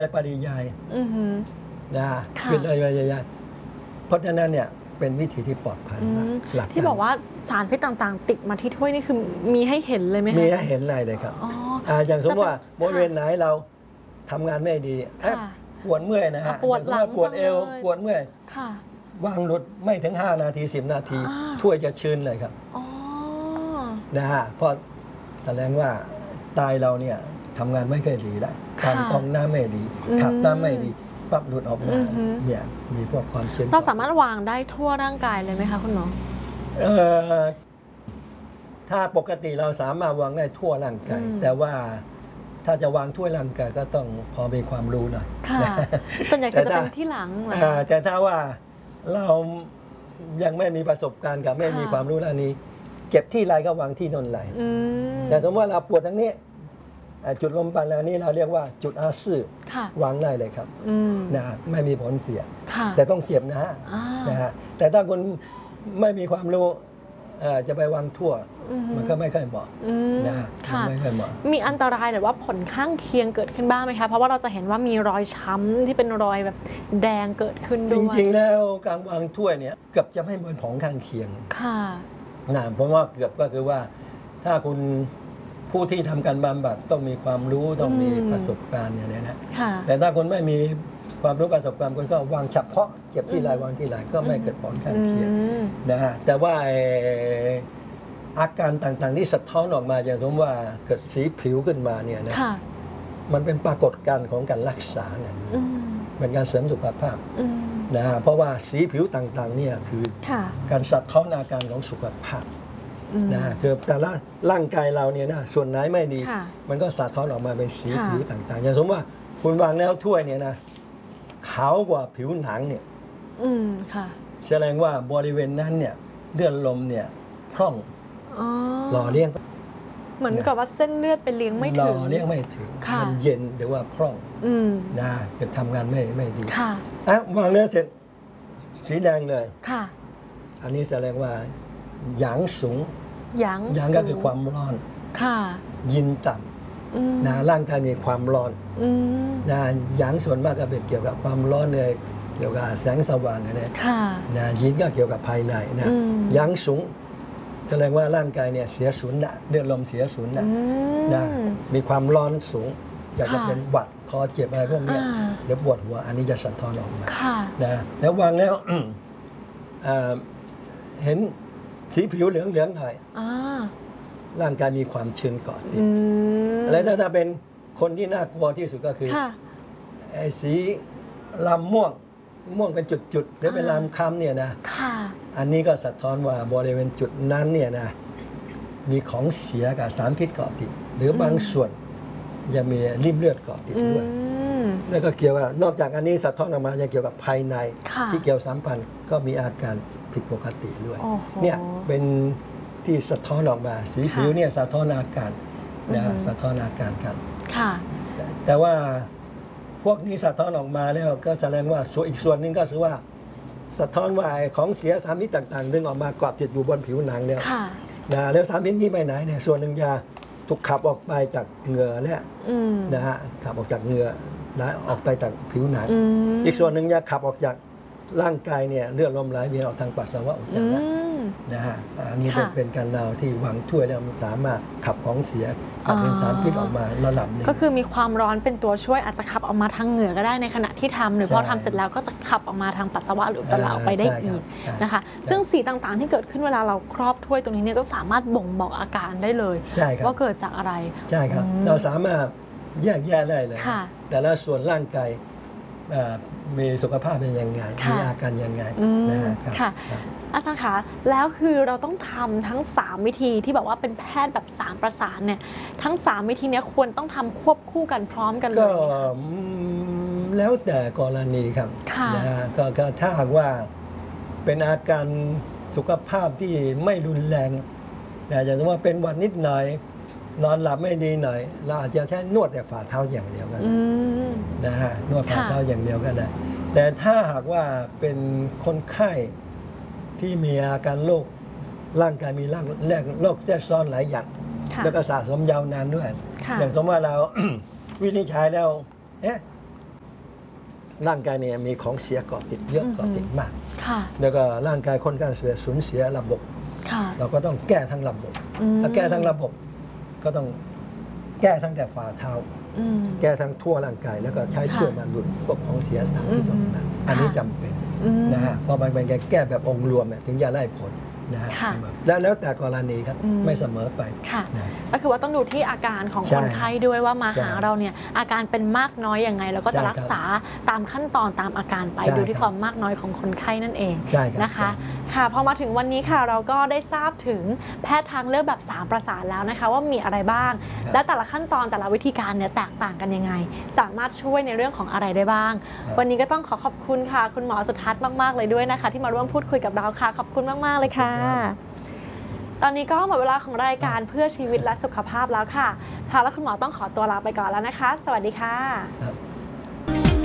ปริยายนะค่ะเป็นปริยายเพราะฉะนั้นเนี่ยเป็นวิธีที่ปลอดภัยมากหลักที่บอกว่าสารพิษต่างๆ ติดมาที่ถ้วยนี่คือมีให้เห็นเลยไหมคะมีให้เห็นเลยครับอ๋ออย่างสมมติว่าบริเวณไหนเราทำงานไม่ดีค่ะปวดเมื่อยนะฮะปวดหลังปวดเอวจังเลยปวดเมื่อยค่ะวางหลุดไม่ถึง5 นาที 10 นาทีอ่าถ้วยจะชื้นเลยครับอ๋อนะฮะเพราะแสดงว่าไตเราเนี่ยทำงานไม่ค่อยดีแล้วการกรองน้ำไม่ดีขับน้ำไม่ดีปั๊บหลุดออกมาเนี่ยมีพวกความชื้นเราสามารถวางได้ทั่วร่างกายเลยไหมคะคุณหมอถ้าปกติเราสามารถวางได้ทั่วร่างกายแต่ว่าถ้าจะวางทั่วร่างกายก็ต้องพอมีความรู้หน่อยค่ะ ส่วนใหญ่ก็จะเป็นที่หลังเหรอคะแต่ถ้าว่าเรายังไม่มีประสบการณ์กับไม่มีความรู้ด้านนี้ เจ็บที่ไรก็วางที่นนไหลแต่สมมติว่าเราปวดทางนี้จุดลมปานแล้วนี้เราเรียกว่าจุดอาซื่อค่ะวางได้เลยครับนะไม่มีผลเสียค่ะแต่ต้องเจ็บนะฮะอ่านนะฮะแต่ถ้าคนไม่มีความรู้จะไปวางทั่ว มันก็ไม่ค่อยเหมาะนะค่ะไม่ค่อยเหมาะมีอันตรายหรือว่าผลข้างเคียงเกิดขึ้นบ้างไหมคะ เพราะว่าเราจะเห็นว่ามีรอยช้ำที่เป็นรอยแบบแดงเกิดขึ้นจด้วยริงๆแล้วการวางถ้วยเนี่ยเกือบจะไม่เหมือนของข้างเคียงค่ะนะเพราะว่าเกือบก็คือว่าถ้าคุณผู้ที่ทำการบำบัดต้องมีความรู้ต้องมีประสบการณ์เนี่ยนะค่ะแต่ถ้าคุณไม่มีความรู้ประสบการณ์คุณก็วางเฉพาะเจ็บที่ไรวางที่ไรก็ไม่เกิดผลข้างเคียงนะฮะแต่ว่าอาการต่างๆที่สะท้อนออกมาอย่างสมมติว่าเกิดสีผิวขึ้นมาเนี่ยนะค่ะมันเป็นปรากฏการณ์ของการรักษาเนี่ย เป็นการเสริมสุขภาพนะฮะเพราะว่าสีผิวต่างๆเนี่ยคือค่ะการสะท้อนอาการของสุขภาพนะฮะคือแต่ละร่างกายเราเนี่ยนะส่วนไหนไม่ดีค่ะมันก็สะท้อนออกมาเป็นสีค่ะผิวต่างๆ อย่างสมมติว่าคุณวางแล้วถ้วยเนี่ยนะขาวกว่าผิวหนังเนี่ยค่ะแสดงว่าบริเวณนั้นเนี่ยเลือดลมเนี่ยพร่องอ๋อหล่อเลี้ยงเหมือนกับว่าเส้นเลือดไปเลี้ยงไม่หล่ถึอง เลี้ยงไม่ถึงค่ะมันเย็นหรือว่าพร่อง นะเกิดทำงานไม่ดีค่ะวางเนื้อเสร็จสีแดงเลยค่ะอันนี้แสดงว่าหยางสูงหยางหยางก็คือความร้อนค่ะยินต่ำนะร่างกายมีความร้อนนะหยางส่วนมากก็เป็นเกี่ยวกับความร้อนเลยเกี่ยวกับแสงสว่างอะไรค่ะนะยินก็เกี่ยวกับภายในนะหยางสูงแสดงว่าร่างกายเนี่ยเสียศูนย์นะเลือดลมเสียศูนย์นะมีความร้อนสูงอยากจะเป็นหวัดคอเจ็บอะไรพวกนี้เดี๋ยวปวดหัวอันนี้จะสะท้อนออกมาค่ะนะแล้ววางแล้ว เห็นสีผิวเหลืองๆหน่อย ร่างกายมีความชื้นเกาะติดแล้วถ้าเป็นคนที่น่ากลัวที่สุดก็คือค่ะไอ้สีลำม่วงเป็นจุดๆหรือเป็นลำคล้ำเนี่ยนะค่ะอันนี้ก็สะท้อนว่าบริเวณจุดนั้นเนี่ยนะมีของเสียกับสารพิษเกาะติด หรือบางส่วนยังมีริ่มเลือดเกาะติดด้วยแล้วก็เกี่ยวกับนอกจากอันนี้สะท้อนออกมายังเกี่ยวกับภายในค่ะที่เกี่ยวสัมพันธ์ก็มีอาการผิดปกติด้วยโอ้โหเนี่ยเป็นที่สะท้อนออกมาสีผิวเนี่ยสะท้อนอาการนะสะท้อนอาการครับค่ะแต่ว่าพวกนี้สะท้อนออกมาแล้วก็แสดงว่าส่วนอีกส่วนหนึ่งก็คือว่าสะท้อนว่าไอ้ของเสียสารพิษต่างๆดึงออกมาเกาะติดอยู่บนผิวหนังเนี่ยค่ะนะแล้วสารพิษนี้ไปไหนเนี่ยส่วนหนึ่งจะถูกขับออกไปจากเหงื่อเนี่ยนะฮะขับออกจากเหงื่อนะออกไปจากผิวหนังอีกส่วนหนึ่งจะขับออกจากร่างกายเนี่ยเลือดลมไหลเวียนออกทางปัสสาวะอุจจาระนะฮะอันนี้เป็นการดาวที่วางถ้วยแล้วมันสามารถขับของเสียขับเป็นสารพิษออกมาระดับหนึงก็คือมีความร้อนเป็นตัวช่วยอาจจะขับออกมาทางเหงื่อก็ได้ในขณะที่ทำหรือพอใช่ทำเสร็จแล้วก็จะขับออกมาทางปัสสาวะหรืออุจจาระออกไปได้ใช่ครับอีกใช่นะคะ ซึ่งสีต่างๆที่เกิดขึ้นเวลาเราครอบถ้วยตรงนี้เนี่ยก็สามารถบ่งบอกอาการได้เลยใช่ครับว่าเกิดจากอะไรใช่ครับ เราสามารถแยกแยะได้เลยค่ะแต่ละส่วนร่างกายมีสุขภาพเป็นยังไงค่ะมีอาการยังไงนะฮะรับค่ะครับอาจารย์คะแล้วคือเราต้องทำทั้ง 3 วิธีที่บอกว่าเป็นแพทย์แบบ3ประสานเนี่ยทั้ง 3 วิธีเนี้ยควรต้องทำควบคู่กันพร้อมกันเลก็ยไหมคะแล้วแต่กรณีครับค่ะนะฮะก็ถ้าหากว่าเป็นอาการสุขภาพที่ไม่รุนแรงอย่างสมมติว่าเป็นหวัดนิดหน่อย นอนหลับไม่ดีหน่อย เราอาจจะใช้นวดแต่ฝ่าเท้าอย่างเดียวก็ได้นะฮะนวดฝ่าเท้าอย่างเดียวก็ได้แต่ถ้าหากว่าเป็นคนไข้ที่มีอาการโรคร่างกายมีโรคแทรกซ้อนหลายอย่างค่ะแล้วก็สะสมยาวนานด้วยค่ะอย่างสมมติว่าเรา วินิจฉัยแล้วเอ๊ะร่างกายเนี่ยมีของเสียเกาะติดเยอะเกาะติดมากค่ะแล้วก็ร่างกายค่อนข้างสูญเสียระบบค่ะเราก็ต้องแก้ทั้งระบบ ถ้าแก้ทั้งระบบก็ต้องแก้ทั้งแต่ฝ่าเท้าอืมแก้ทั้งทั่วร่างกายแล้วก็ใช้ค่ะช่วยบรรลุพวกของเสียสารที่ตรงนั้นอันนี้จำเป็นอืมนะฮะเพราะมันเป็นการแก้แบบองค์รวมเนี่ยถึงจะได้ผลนะฮะค่ะแล้วแต่กรณีครับอืมไม่เสมอไปค่ะนะก็คือว่าต้องดูที่อาการของใช่คนไข้ด้วยว่ามาใช่หาเราเนี่ยอาการเป็นมากน้อยยังไงแล้วก็จะใช่ครับรักษาตามขั้นตอนตามอาการไปใช่ดูที่ครับความมากน้อยของคนไข้นั่นเองใช่ครับนะคะใช่ค่ะพอมาถึงวันนี้ค่ะเราก็ได้ทราบถึงแพทย์ทางเลือกแบบ3ประสานแล้วนะคะว่ามีอะไรบ้าง และแต่ละขั้นตอนแต่ละวิธีการเนี่ยแตกต่างกันยังไง สามารถช่วยในเรื่องของอะไรได้บ้าง วันนี้ก็ต้องขอบคุณค่ะ คุณหมอสุทัศน์มากๆเลยด้วยนะคะ ที่มาร่วมพูดคุยกับเราค่ะขอบคุณมากๆเลยค่ะ ตอนนี้ก็หมดเวลาของรายการเพื่อชีวิตและสุขภาพแล้วค่ะค่ะแล้วคุณหมอต้องขอตัวลาไปก่อนแล้วนะคะ สวัสดีค่ะครับ